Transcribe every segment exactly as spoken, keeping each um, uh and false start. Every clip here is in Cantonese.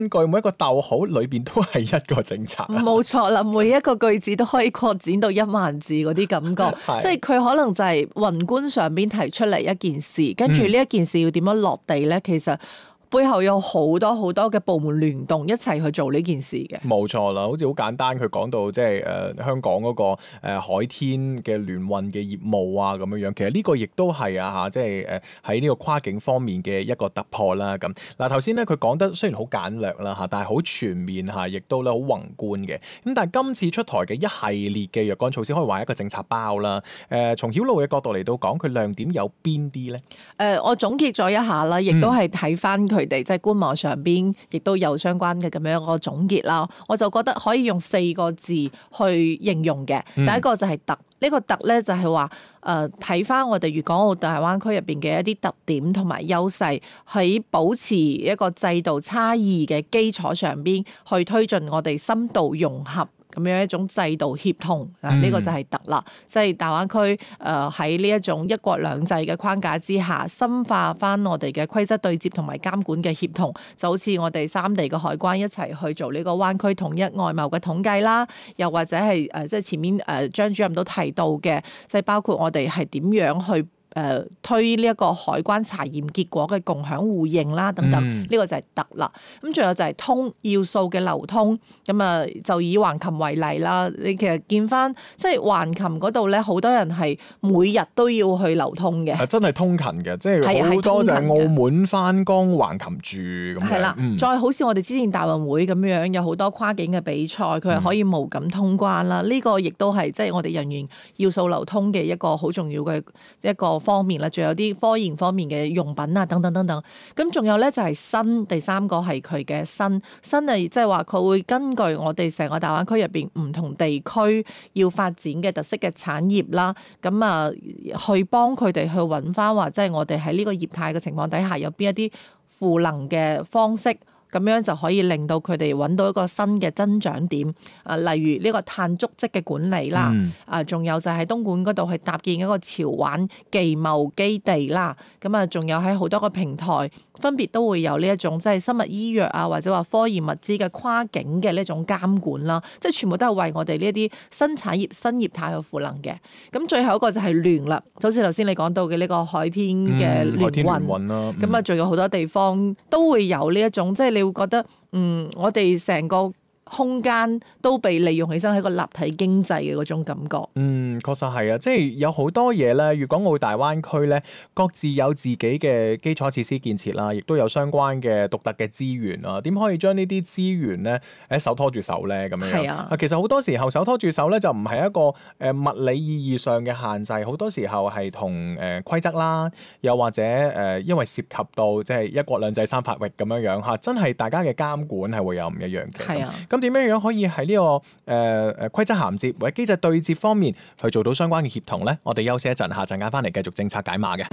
句每一個逗號裏邊都係一個政策。 冇錯啦，每一個句子都可以擴展到一萬字嗰啲感覺，即係佢可能就係宏觀上邊提出嚟一件事，跟住呢一件事要點樣落地咧？其實背後有好多好多嘅部門聯動一齊去做呢件事嘅。 冇錯啦，好似好簡單，佢講到即係誒香港嗰個誒海天嘅聯運嘅業務啊咁樣樣，其實呢個亦都係啊嚇，即係誒喺呢個跨境方面嘅一個突破啦。咁嗱頭先咧佢講得雖然好簡略啦嚇，但係好全面嚇，亦都咧好宏觀嘅。咁但係今次出台嘅一系列嘅若干措施，可以話係一個政策包啦。誒從曉露嘅角度嚟到講，佢亮點有邊啲咧？誒、 呃、我總結咗一下啦，亦都係睇翻佢哋即係官網上邊亦都有相關嘅咁樣一個總結啦。我就覺得可以用四個字去形容嘅。第一個就係特，呢個特咧就係話誒睇翻我哋粵港澳大灣區入邊嘅一啲特點同埋優勢，喺保持一個制度差異嘅基礎上邊去推進我哋深度融合。咁樣一種制度協同啊，呢、這個就係特啦，即、就、係、是、大灣區誒喺呢一種一國兩制嘅框架之下，深化翻我哋嘅規則對接同埋監管嘅協同，就好似我哋三地嘅海關一齊去做呢個灣區統一外貿嘅統計啦，又或者係誒即係前面誒張主任都提到嘅，即、就、係、是、包括我哋係點樣去。誒、呃、推呢一個海關查驗結果嘅共享互認啦，等等，呢、嗯、個就係特啦。咁仲有就係通要素嘅流通，咁啊就以橫琴為例啦。你其實見翻即係橫琴嗰度咧，好多人係每日都要去流通嘅， 真係通勤嘅，即係好多就係澳門翻工橫琴住咁樣。係啦，嗯、再好似我哋之前大運會咁樣，有好多跨境嘅比賽，佢係可以無感通關啦。呢、嗯、個亦都係即係我哋人員要素流通嘅一個好重要嘅一個方面啦，仲有啲科研方面嘅用品啊，等等等等。咁仲有咧就係新，第三個係佢嘅新新係即係話佢會根據我哋成個大灣區入邊唔同地區要發展嘅特色嘅產業啦，咁啊去幫佢哋去揾翻話，即係我哋喺呢個業態嘅情況底下有邊一啲賦能嘅方式。咁樣就可以令到佢哋揾到一個新嘅增長點，啊，例如呢個碳足跡嘅管理啦，嗯、啊，仲有就喺東莞嗰度去搭建一個潮玩技貿基地啦，咁啊，仲有喺好多個平台分別都會有呢一種即係生物醫藥啊，或者話科研物資嘅跨境嘅呢種監管啦，即係全部都係為我哋呢一啲新產業、新業態去賦能嘅。咁最後一個就係聯啦，就好似頭先你講到嘅呢個海天嘅聯運，海天聯運啦，咁啊，仲有好多地方都會有呢一種即係你。你會覺得，嗯，我哋成個空間都被利用起身，係一個立體經濟嘅嗰種感覺。 嗯，確實係啊，即係有好多嘢咧，粵港澳大灣區咧，各自有自己嘅基礎設施建設啦，亦都有相關嘅獨特嘅資源啊。點可以將呢啲資源咧，誒手拖住手咧咁樣？係啊，其實好多時候手拖住手咧，就唔係一個誒物理意義上嘅限制，好多時候係同誒規則啦，又或者誒因為涉及到即係一國兩制三法域咁樣樣嚇，真係大家嘅監管係會有唔一樣嘅。係啊，咁點樣樣可以喺呢、這個誒誒、呃、規則銜接或者機制對接方面去做到相關嘅協同呢？我哋休息一陣，下陣間翻嚟繼續政策解碼嘅。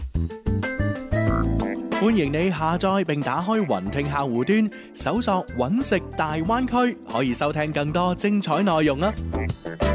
歡迎你下載並打開雲聽客戶端，搜索揾食大灣區，可以收聽更多精彩內容啊！